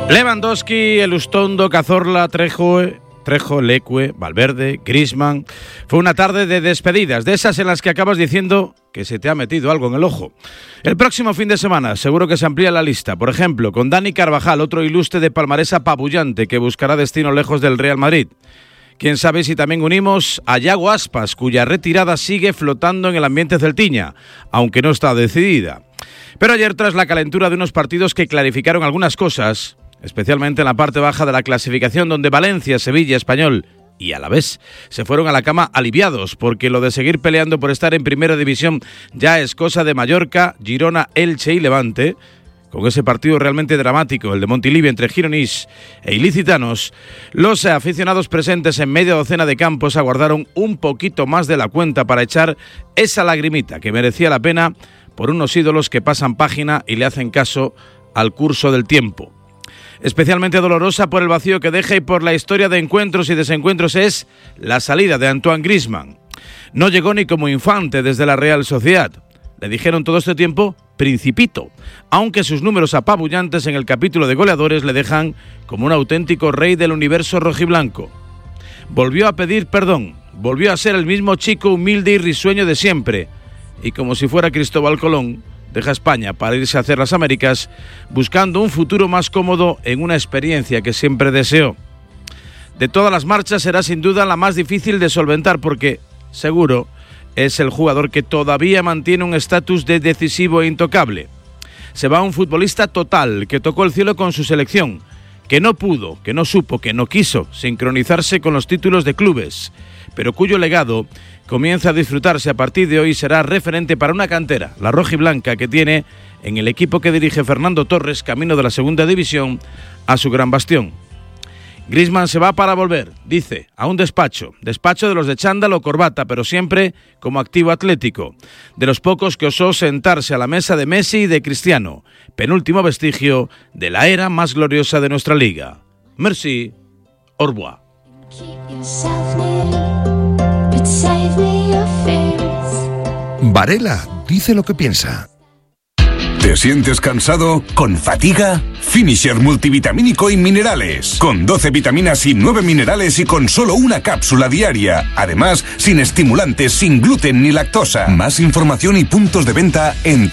Lewandowski, Elustondo, Cazorla, Trejo, Leque, Valverde, Griezmann. Fue una tarde de despedidas, de esas en las que acabas diciendo que se te ha metido algo en el ojo. El próximo fin de semana seguro que se amplía la lista, por ejemplo, con Dani Carvajal, otro ilustre de palmarés apabullante que buscará destino lejos del Real Madrid. Quién sabe si también unimos a Yago Aspas, cuya retirada sigue flotando en el ambiente celtiña, aunque no está decidida. Pero ayer, tras la calentura de unos partidos que clarificaron algunas cosas, especialmente en la parte baja de la clasificación, donde Valencia, Sevilla, Español y Alavés se fueron a la cama aliviados, porque lo de seguir peleando por estar en primera división ya es cosa de Mallorca, Girona, Elche y Levante. Con ese partido realmente dramático, el de Montilivi entre gironís e ilicitanos, los aficionados presentes en media docena de campos aguardaron un poquito más de la cuenta para echar esa lagrimita que merecía la pena por unos ídolos que pasan página y le hacen caso al curso del tiempo. Especialmente dolorosa por el vacío que deja y por la historia de encuentros y desencuentros es la salida de Antoine Griezmann. No llegó ni como infante desde la Real Sociedad. Le dijeron todo este tiempo Principito, aunque sus números apabullantes en el capítulo de goleadores le dejan como un auténtico rey del universo rojiblanco. Volvió a pedir perdón, volvió a ser el mismo chico humilde y risueño de siempre, y como si fuera Cristóbal Colón, deja España para irse a hacer las Américas, buscando un futuro más cómodo en una experiencia que siempre deseó. De todas las marchas será sin duda la más difícil de solventar porque, seguro, es el jugador que todavía mantiene un estatus de decisivo e intocable. Se va un futbolista total que tocó el cielo con su selección, que no pudo, que no supo, que no quiso sincronizarse con los títulos de clubes, pero cuyo legado comienza a disfrutarse a partir de hoy. Será referente para una cantera, la rojiblanca, que tiene en el equipo que dirige Fernando Torres, camino de la segunda división, a su gran bastión. Griezmann se va para volver, dice, a un despacho de los de chándal o corbata, pero siempre como activo atlético, de los pocos que osó sentarse a la mesa de Messi y de Cristiano, penúltimo vestigio de la era más gloriosa de nuestra liga. Merci, au revoir. Varela dice lo que piensa. ¿Te sientes cansado? ¿Con fatiga? Finisher multivitamínico y minerales. Con 12 vitaminas y 9 minerales y con solo una cápsula diaria. Además, sin estimulantes, sin gluten ni lactosa. Más información y puntos de venta en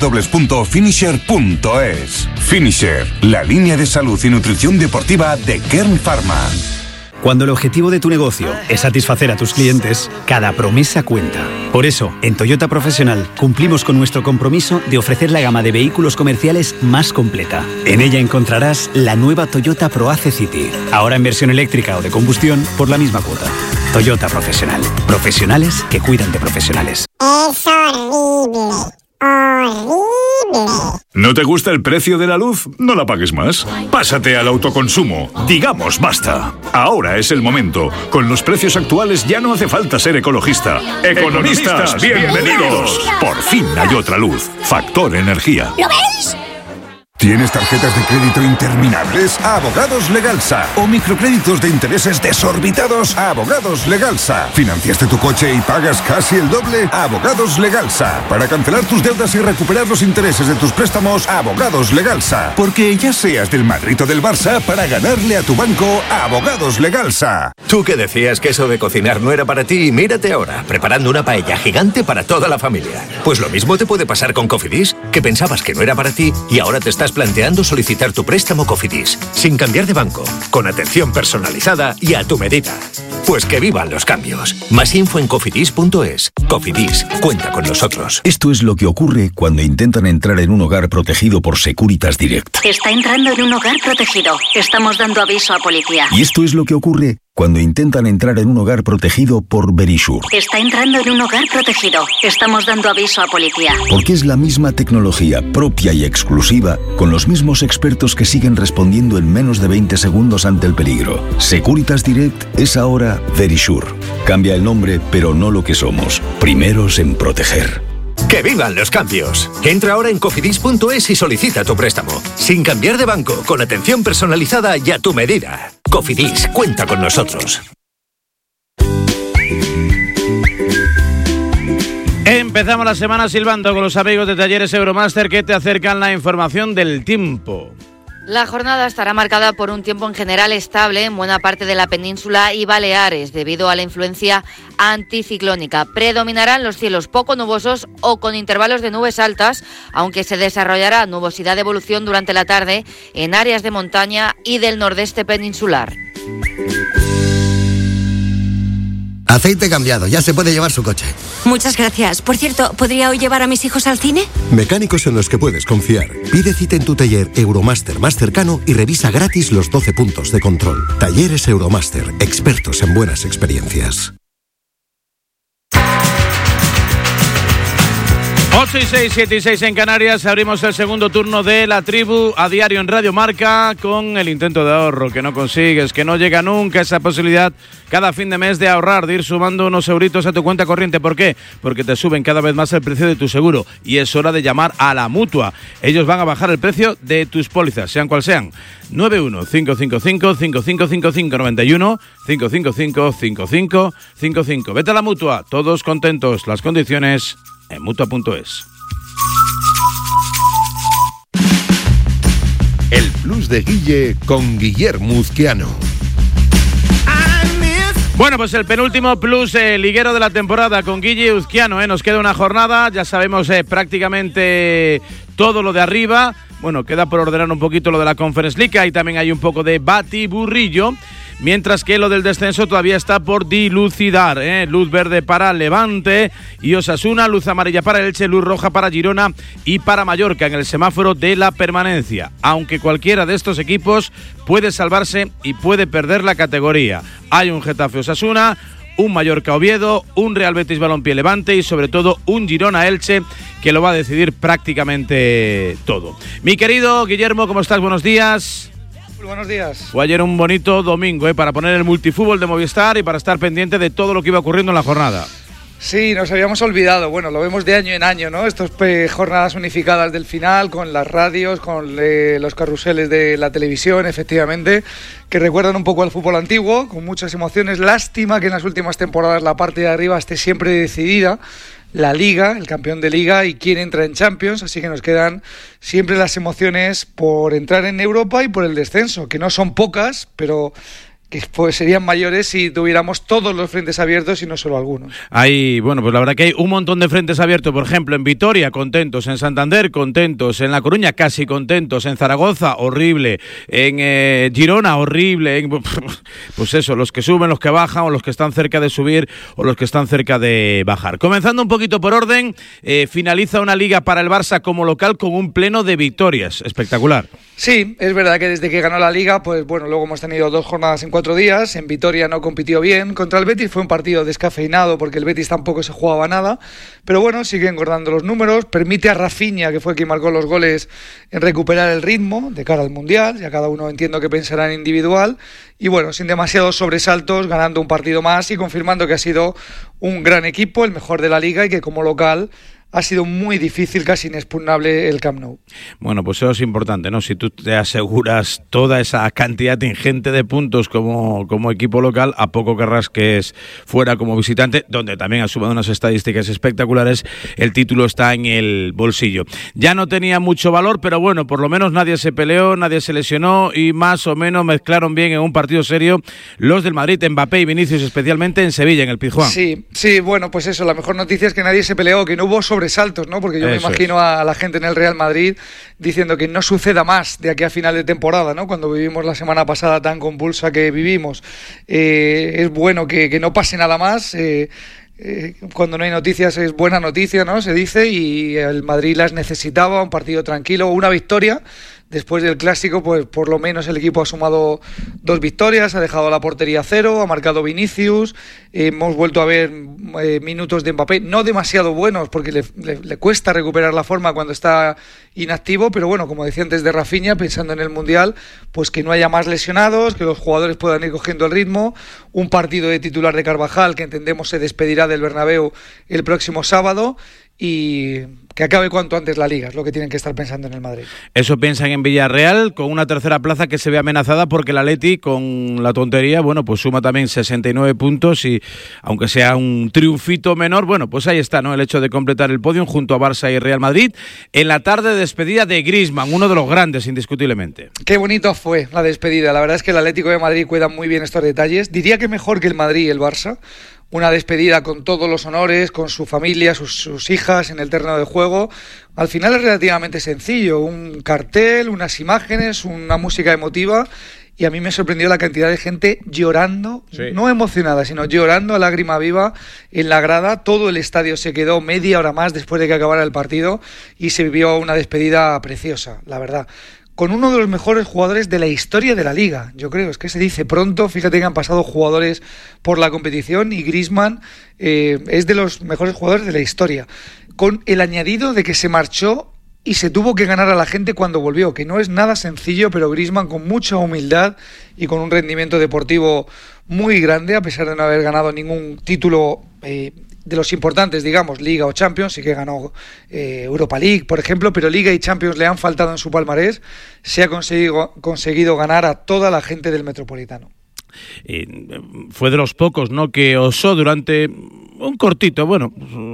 www.finisher.es. Finisher, la línea de salud y nutrición deportiva de Kern Pharma. Cuando el objetivo de tu negocio es satisfacer a tus clientes, cada promesa cuenta. Por eso, en Toyota Profesional cumplimos con nuestro compromiso de ofrecer la gama de vehículos comerciales más completa. En ella encontrarás la nueva Toyota ProAce City, ahora en versión eléctrica o de combustión por la misma cuota. Toyota Profesional. Profesionales que cuidan de profesionales. Es horrible. Horrible. ¿No te gusta el precio de la luz? No la pagues más. Pásate al autoconsumo. Digamos basta. Ahora es el momento. Con los precios actuales ya no hace falta ser ecologista. ¡Economistas, bienvenidos! Por fin hay otra luz. Factor Energía. ¿Lo veis? ¿Tienes tarjetas de crédito interminables? Abogados Legalsa. ¿O microcréditos de intereses desorbitados? Abogados Legalsa. ¿Financiaste tu coche y pagas casi el doble? Abogados Legalsa. Para cancelar tus deudas y recuperar los intereses de tus préstamos, Abogados Legalsa. Porque ya seas del Madrid o del Barça, para ganarle a tu banco, Abogados Legalsa. Tú que decías que eso de cocinar no era para ti, mírate ahora, preparando una paella gigante para toda la familia. Pues lo mismo te puede pasar con Cofidis, que pensabas que no era para ti y ahora te estás planteando solicitar tu préstamo Cofidis, sin cambiar de banco, con atención personalizada y a tu medida. Pues que vivan los cambios. Más info en cofidis.es. Cofidis, cuenta con nosotros. Esto es lo que ocurre cuando intentan entrar en un hogar protegido por Securitas Direct. Está entrando en un hogar protegido. Estamos dando aviso a policía. Y esto es lo que ocurre cuando intentan entrar en un hogar protegido por Verisure. Está entrando en un hogar protegido. Estamos dando aviso a policía. Porque es la misma tecnología propia y exclusiva, con los mismos expertos que siguen respondiendo en menos de 20 segundos ante el peligro. Securitas Direct es ahora Verisure. Cambia el nombre, pero no lo que somos. Primeros en proteger. ¡Que vivan los cambios! Entra ahora en cofidis.es y solicita tu préstamo. Sin cambiar de banco, con atención personalizada y a tu medida. Cofidis, cuenta con nosotros. Empezamos la semana silbando con los amigos de Talleres Euromaster que te acercan la información del tiempo. La jornada estará marcada por un tiempo en general estable en buena parte de la península y Baleares, debido a la influencia anticiclónica. Predominarán los cielos poco nubosos o con intervalos de nubes altas, aunque se desarrollará nubosidad de evolución durante la tarde en áreas de montaña y del nordeste peninsular. Aceite cambiado, ya se puede llevar su coche. Muchas gracias. Por cierto, ¿podría hoy llevar a mis hijos al cine? Mecánicos en los que puedes confiar. Pide cita en tu taller Euromaster más cercano y revisa gratis los 12 puntos de control. Talleres Euromaster, expertos en buenas experiencias. 8 y 6, 7 y 6 en Canarias. Abrimos el segundo turno de La Tribu a diario en Radio Marca con el intento de ahorro que no consigues, que no llega nunca esa posibilidad cada fin de mes de ahorrar, de ir sumando unos euritos a tu cuenta corriente. ¿Por qué? Porque te suben cada vez más el precio de tu seguro y es hora de llamar a la Mutua. Ellos van a bajar el precio de tus pólizas, sean cual sean. 91-555-5555, 91-555-5555. Vete a la Mutua, todos contentos. Las condiciones en Mutua.es. El Plus de Guille con Guillermo Uzquiano. Bueno, pues el penúltimo plus liguero de la temporada con Guille Uzquiano. Nos queda una jornada, ya sabemos prácticamente todo lo de arriba. Bueno, queda por ordenar un poquito lo de la Conference League, ahí también hay un poco de batiburrillo. Mientras que lo del descenso todavía está por dilucidar, Luz verde para Levante y Osasuna, luz amarilla para Elche, luz roja para Girona y para Mallorca en el semáforo de la permanencia. Aunque cualquiera de estos equipos puede salvarse y puede perder la categoría. Hay un Getafe Osasuna, un Mallorca Oviedo, un Real Betis Balompié Levante y sobre todo un Girona Elche que lo va a decidir prácticamente todo. Mi querido Guillermo, ¿cómo estás? Buenos días. Buenos días. Fue ayer un bonito domingo para poner el multifútbol de Movistar y para estar pendiente de todo lo que iba ocurriendo en la jornada. Sí, nos habíamos olvidado. Bueno, lo vemos de año en año, ¿no? Estas jornadas unificadas del final, con las radios, con los carruseles de la televisión, efectivamente, que recuerdan un poco al fútbol antiguo, con muchas emociones. Lástima que en las últimas temporadas la parte de arriba esté siempre decidida. La Liga, el campeón de Liga y quién entra en Champions, así que nos quedan siempre las emociones por entrar en Europa y por el descenso, que no son pocas, pero que pues serían mayores si tuviéramos todos los frentes abiertos y no solo algunos. Bueno, pues la verdad que hay un montón de frentes abiertos, por ejemplo, en Vitoria, contentos, en Santander, contentos, en La Coruña, casi contentos, en Zaragoza, horrible, en Girona, horrible, pues eso, los que suben, los que bajan, o los que están cerca de subir, o los que están cerca de bajar. Comenzando un poquito por orden, finaliza una liga para el Barça como local con un pleno de victorias, espectacular. Sí, es verdad que desde que ganó la Liga, pues bueno, luego hemos tenido 2 jornadas en 4 días. En Vitoria no compitió bien. Contra el Betis fue un partido descafeinado porque el Betis tampoco se jugaba nada. Pero bueno, sigue engordando los números. Permite a Rafinha, que fue quien marcó los goles, en recuperar el ritmo de cara al Mundial. Ya cada uno entiendo que pensará en individual. Y bueno, sin demasiados sobresaltos, ganando un partido más y confirmando que ha sido un gran equipo, el mejor de la Liga y que como local ha sido muy difícil, casi inexpugnable el Camp Nou. Bueno, pues eso es importante, ¿no? Si tú te aseguras toda esa cantidad ingente de puntos como equipo local, a poco querrás que es fuera como visitante, donde también ha sumado unas estadísticas espectaculares, el título está en el bolsillo. Ya no tenía mucho valor, pero bueno, por lo menos nadie se peleó, nadie se lesionó y más o menos mezclaron bien en un partido serio los del Madrid, Mbappé y Vinicius, especialmente en Sevilla, en el Pizjuán. Sí, bueno, pues eso, la mejor noticia es que nadie se peleó, que no hubo sobresaltos, ¿no? Porque yo me imagino a la gente en el Real Madrid diciendo que no suceda más de aquí a final de temporada, ¿no? Cuando vivimos la semana pasada tan convulsa que vivimos, es bueno que no pase nada más. Cuando no hay noticias es buena noticia, ¿no? Se dice, y el Madrid las necesitaba, un partido tranquilo, una victoria. Después del Clásico, pues por lo menos el equipo ha sumado 2 victorias, ha dejado la portería 0, ha marcado Vinicius, hemos vuelto a ver minutos de Mbappé, no demasiado buenos porque le cuesta recuperar la forma cuando está inactivo, pero bueno, como decía antes de Rafinha, pensando en el Mundial, pues que no haya más lesionados, que los jugadores puedan ir cogiendo el ritmo, un partido de titular de Carvajal que entendemos se despedirá del Bernabéu el próximo sábado. y que acabe cuanto antes la Liga, es lo que tienen que estar pensando en el Madrid. Eso piensan en Villarreal, con una tercera plaza que se ve amenazada porque el Atleti, con la tontería, bueno, pues suma también 69 puntos y aunque sea un triunfito menor, bueno, pues ahí está, ¿no? El hecho de completar el podio junto a Barça y Real Madrid en la tarde de despedida de Griezmann, uno de los grandes, indiscutiblemente. Qué bonito fue la despedida, la verdad es que el Atlético de Madrid cuida muy bien estos detalles, diría que mejor que el Madrid y el Barça. Una despedida con todos los honores, con su familia, sus hijas en el terreno de juego. Al final es relativamente sencillo, un cartel, unas imágenes, una música emotiva, y a mí me sorprendió la cantidad de gente llorando, sí, no emocionada, sino llorando a lágrima viva en la grada. Todo el estadio se quedó media hora más después de que acabara el partido y se vivió una despedida preciosa, la verdad. Con uno de los mejores jugadores de la historia de la Liga, yo creo, es que se dice pronto, fíjate que han pasado jugadores por la competición y Griezmann es de los mejores jugadores de la historia, con el añadido de que se marchó y se tuvo que ganar a la gente cuando volvió, que no es nada sencillo, pero Griezmann con mucha humildad y con un rendimiento deportivo muy grande, a pesar de no haber ganado ningún título de los importantes, digamos, Liga o Champions, sí que ganó Europa League, por ejemplo, pero Liga y Champions le han faltado en su palmarés. Se ha conseguido ganar a toda la gente del Metropolitano. Fue de los pocos, ¿no?, que osó durante un cortito, bueno,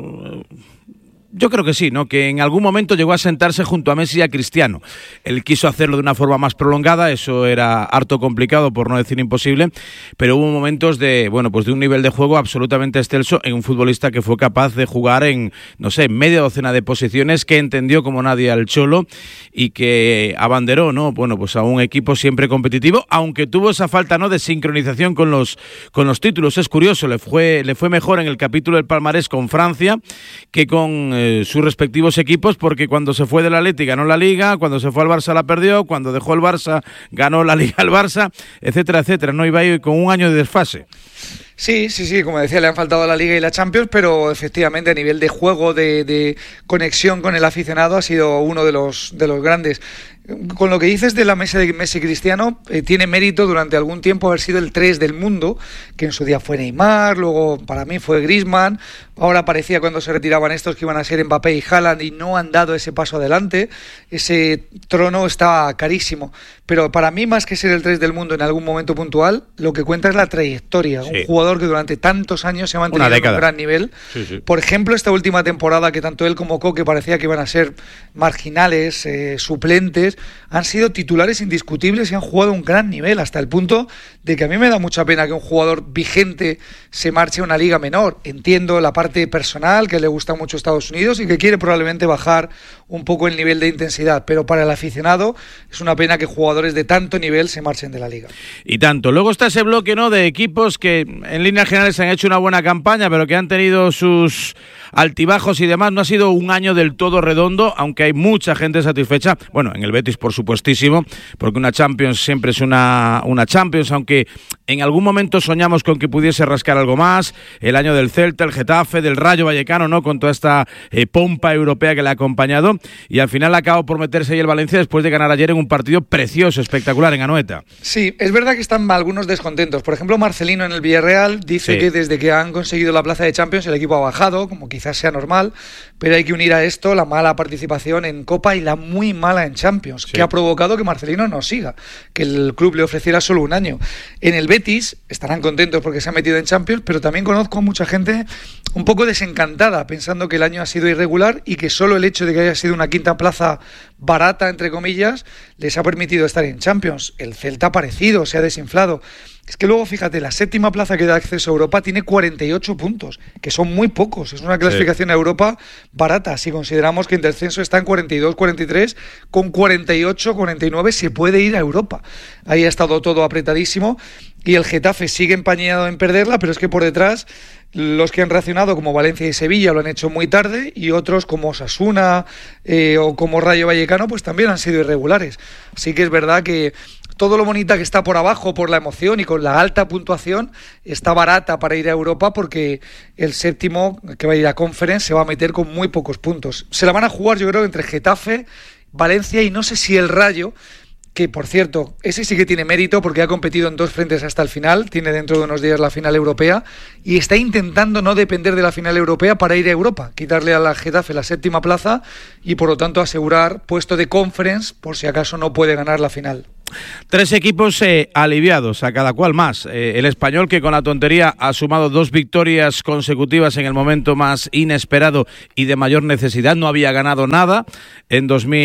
yo creo que sí, ¿no?, que en algún momento llegó a sentarse junto a Messi y a Cristiano. Él quiso hacerlo de una forma más prolongada, eso era harto complicado, por no decir imposible, pero hubo momentos de, bueno, pues de un nivel de juego absolutamente excelso en un futbolista que fue capaz de jugar en, no sé, media docena de posiciones, que entendió como nadie al Cholo y que abanderó, ¿no?, bueno, pues a un equipo siempre competitivo, aunque tuvo esa falta, ¿no?, de sincronización con los títulos. Es curioso, le fue mejor en el capítulo del palmarés con Francia que con sus respectivos equipos, porque cuando se fue del Atleti ganó la Liga, cuando se fue al Barça la perdió, cuando dejó el Barça ganó la Liga al Barça, etcétera, etcétera. No iba a ir con un año de desfase. Sí, como decía, le han faltado la Liga y la Champions, pero efectivamente a nivel de juego, de conexión con el aficionado, ha sido uno de los grandes. Con lo que dices de la mesa de Messi Cristiano, tiene mérito durante algún tiempo haber sido el 3 del mundo, que en su día fue Neymar, luego para mí fue Griezmann, ahora parecía cuando se retiraban estos que iban a ser Mbappé y Haaland y no han dado ese paso adelante. Ese trono está carísimo, pero para mí, más que ser el 3 del mundo en algún momento puntual, lo que cuenta es la trayectoria. Sí. Un jugador que durante tantos años se ha mantenido en un gran nivel. Sí. Por ejemplo, esta última temporada que tanto él como Koke parecía que iban a ser marginales, suplentes, han sido titulares indiscutibles y han jugado a un gran nivel, hasta el punto de que a mí me da mucha pena que un jugador vigente se marche a una liga menor. Entiendo la parte personal, que le gusta mucho Estados Unidos y que quiere probablemente bajar un poco el nivel de intensidad, pero para el aficionado es una pena que jugadores de tanto nivel se marchen de la liga. Y tanto. Luego está ese bloque, ¿no?, de equipos que en líneas generales han hecho una buena campaña, pero que han tenido sus altibajos y demás. No ha sido un año del todo redondo, aunque hay mucha gente satisfecha. Bueno, en el Betis, por supuestísimo, porque una Champions siempre es una Champions, aunque en algún momento soñamos con que pudiese rascar algo más. El año del Celta, el Getafe, del Rayo Vallecano, ¿no?, con toda esta pompa europea que le ha acompañado, y al final acabó por meterse ahí el Valencia después de ganar ayer en un partido precioso, espectacular en Anoeta. Sí, es verdad que están algunos descontentos. Por ejemplo, Marcelino en el Villarreal dice que desde que han conseguido la plaza de Champions el equipo ha bajado, como quizás sea normal, pero hay que unir a esto la mala participación en Copa y la muy mala en Champions, que ha provocado que Marcelino no siga, que el club le ofreciera solo un año. En el Betis estarán contentos porque se ha metido en Champions, pero también conozco a mucha gente un poco desencantada, pensando que el año ha sido irregular y que solo el hecho de que haya sido una quinta plaza barata, entre comillas, les ha permitido estar en Champions. El Celta ha parecido, se ha desinflado. Es que luego, fíjate, la séptima plaza que da acceso a Europa tiene 48 puntos, que son muy pocos. Es una clasificación a Europa barata. Si consideramos que en descenso está en 42, 43, con 48, 49 se puede ir a Europa. Ahí ha estado todo apretadísimo y el Getafe sigue empañado en perderla, pero es que por detrás los que han reaccionado, como Valencia y Sevilla, lo han hecho muy tarde, y otros como Osasuna o como Rayo Vallecano pues también han sido irregulares. Así que es verdad que todo lo bonita que está por abajo por la emoción y con la alta puntuación está barata para ir a Europa, porque el séptimo que va a ir a Conference se va a meter con muy pocos puntos. Se la van a jugar, yo creo, entre Getafe, Valencia y no sé si el Rayo, que por cierto, ese sí que tiene mérito porque ha competido en 2 frentes hasta el final, tiene dentro de unos días la final europea y está intentando no depender de la final europea para ir a Europa, quitarle a la Getafe la 7ª plaza y por lo tanto asegurar puesto de Conference por si acaso no puede ganar la final. 3 equipos aliviados, a cada cual más. El Español, que con la tontería ha sumado 2 victorias consecutivas en el momento más inesperado y de mayor necesidad, no había ganado nada en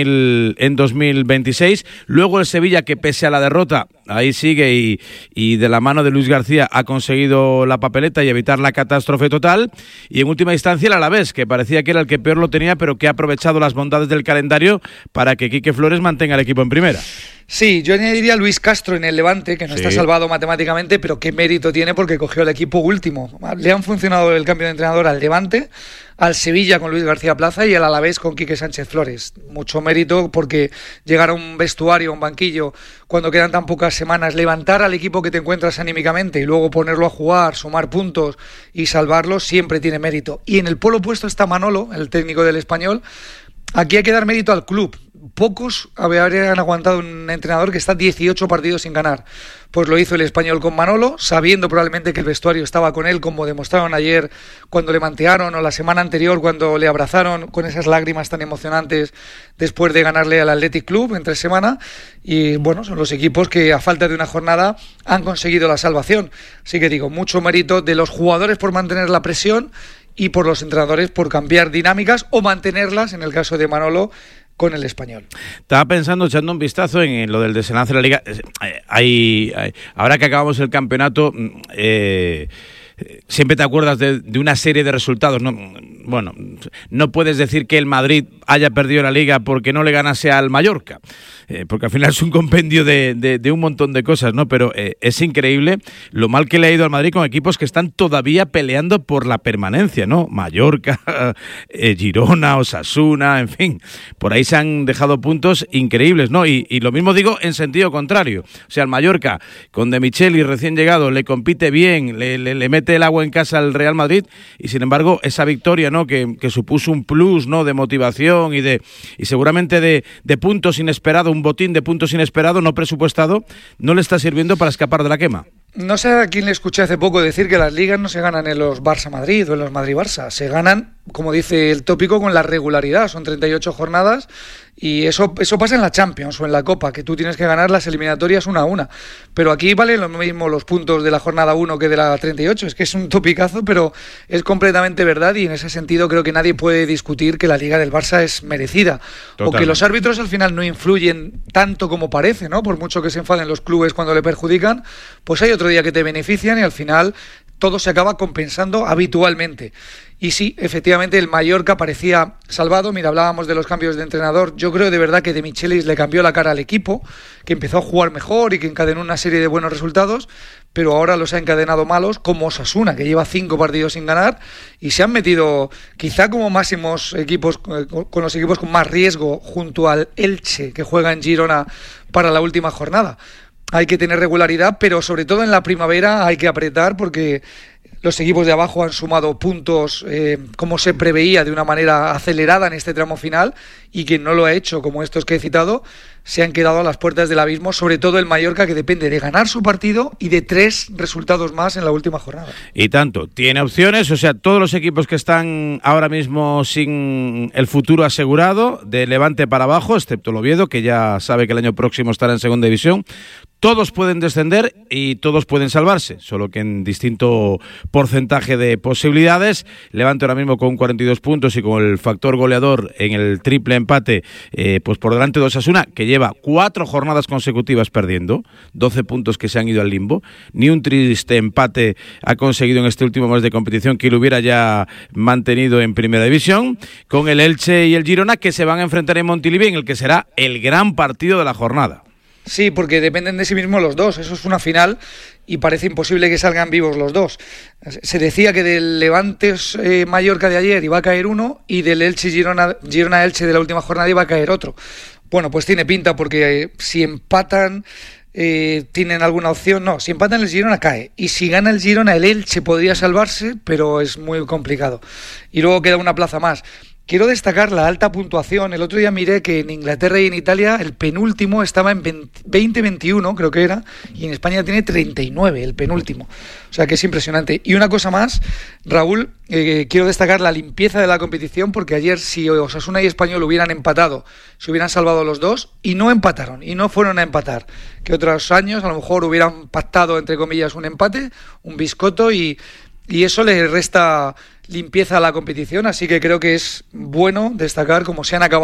2026. Luego el Sevilla, que pese a la derrota, ahí sigue y de la mano de Luis García ha conseguido la papeleta y evitar la catástrofe total. Y en última instancia el Alavés, que parecía que era el que peor lo tenía, pero que ha aprovechado las bondades del calendario para que Quique Flores mantenga el equipo en primera. Sí, yo añadiría a Luis Castro en el Levante, que no está salvado matemáticamente, pero qué mérito tiene porque cogió el equipo último. Le han funcionado el cambio de entrenador al Levante, al Sevilla con Luis García Plaza y al Alavés con Quique Sánchez Flores. Mucho mérito porque llegar a un vestuario, a un banquillo, cuando quedan tan pocas semanas, levantar al equipo que te encuentras anímicamente y luego ponerlo a jugar, sumar puntos y salvarlo, siempre tiene mérito. Y en el polo opuesto está Manolo, el técnico del Español. Aquí hay que dar mérito al club. Pocos habrían aguantado un entrenador que está 18 partidos sin ganar. Pues lo hizo el Español con Manolo, sabiendo probablemente que el vestuario estaba con él, como demostraron ayer cuando le mantearon, o la semana anterior cuando le abrazaron con esas lágrimas tan emocionantes después de ganarle al Athletic Club entre semana. Y bueno, son los equipos que a falta de una jornada han conseguido la salvación. Así que digo, mucho mérito de los jugadores por mantener la presión y por los entrenadores por cambiar dinámicas o mantenerlas, en el caso de Manolo, con el Español. Estaba pensando, echando un vistazo en lo del desenlace de la Liga. Ahora que acabamos el campeonato, siempre te acuerdas de una serie de resultados, ¿no? Bueno, no puedes decir que el Madrid haya perdido la Liga porque no le ganase al Mallorca, porque al final es un compendio de un montón de cosas, ¿no? Pero es increíble lo mal que le ha ido al Madrid con equipos que están todavía peleando por la permanencia, ¿no? Mallorca, Girona, Osasuna, en fin, por ahí se han dejado puntos increíbles, ¿no? Y lo mismo digo en sentido contrario. O sea, el Mallorca, con De Micheli recién llegado, le compite bien, le mete el agua en casa al Real Madrid y sin embargo esa victoria, ¿no? Que supuso un plus, ¿no? De motivación y seguramente de puntos inesperados, un botín de puntos inesperado no presupuestado, no le está sirviendo para escapar de la quema. No sé a quién le escuché hace poco decir que las ligas no se ganan en los Barça-Madrid o en los Madrid-Barça, se ganan, como dice el tópico, con la regularidad, son 38 jornadas y eso pasa en la Champions o en la Copa, que tú tienes que ganar las eliminatorias 1 a 1, pero aquí valen lo mismo los puntos de la jornada 1 que de la 38, es que es un topicazo, pero es completamente verdad y en ese sentido creo que nadie puede discutir que la Liga del Barça es merecida. Totalmente. O que los árbitros al final no influyen tanto como parece, ¿no? Por mucho que se enfaden los clubes cuando le perjudican, pues hay otro día que te benefician y al final todo se acaba compensando habitualmente. Y sí, efectivamente el Mallorca parecía salvado. Mira, hablábamos de los cambios de entrenador. Yo creo de verdad que De Michelis le cambió la cara al equipo, que empezó a jugar mejor y que encadenó una serie de buenos resultados, pero ahora los ha encadenado malos, como Osasuna, que lleva 5 partidos sin ganar y se han metido quizá como máximos equipos, con los equipos con más riesgo, junto al Elche, que juega en Girona para la última jornada. Hay que tener regularidad, pero sobre todo en la primavera hay que apretar porque los equipos de abajo han sumado puntos como se preveía, de una manera acelerada en este tramo final, y quien no lo ha hecho, como estos que he citado, se han quedado a las puertas del abismo, sobre todo el Mallorca, que depende de ganar su partido y de 3 resultados más en la última jornada. Y tanto, tiene opciones, o sea, todos los equipos que están ahora mismo sin el futuro asegurado, de Levante para abajo, excepto el Oviedo, que ya sabe que el año próximo estará en segunda división, todos pueden descender y todos pueden salvarse, solo que en distinto porcentaje de posibilidades. Levante ahora mismo con 42 puntos y con el factor goleador en el triple empate, pues por delante de Osasuna, que lleva 4 jornadas consecutivas perdiendo, 12 puntos que se han ido al limbo, ni un triste empate ha conseguido en este último mes de competición que lo hubiera ya mantenido en primera división, con el Elche y el Girona, que se van a enfrentar en Montilivi, en el que será el gran partido de la jornada. Sí, porque dependen de sí mismos los dos, eso es una final y parece imposible que salgan vivos los dos. Se decía que del Levante Mallorca de ayer iba a caer uno y del Elche Girona Elche de la última jornada iba a caer otro. Bueno, pues tiene pinta porque si empatan tienen alguna opción. No, si empatan el Girona cae y si gana el Girona el Elche podría salvarse, pero es muy complicado. Y luego queda una plaza más. Quiero destacar la alta puntuación. El otro día miré que en Inglaterra y en Italia el penúltimo estaba en 20-21, creo que era, y en España tiene 39, el penúltimo. O sea que es impresionante. Y una cosa más, Raúl, quiero destacar la limpieza de la competición, porque ayer si Osasuna y Español hubieran empatado, se hubieran salvado los dos, y no empataron, y no fueron a empatar. Que otros años a lo mejor hubieran pactado, entre comillas, un empate, un biscotto, y eso le resta limpieza a la competición, así que creo que es bueno destacar cómo se han acabado